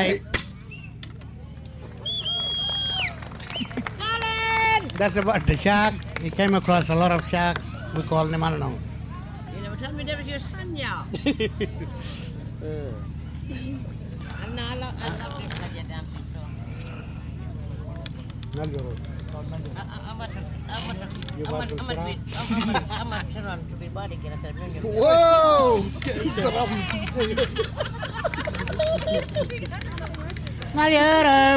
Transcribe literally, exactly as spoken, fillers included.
Bye. That's about the shark. He came across a lot of sharks. We call them, I don't know. You never told me that was your son, y'all. And I love, I love this for your dancing too. I wasn't, I wasn't, I wasn't, I must be, I must turn on to be body again. I said, Whoa! Ngaliara.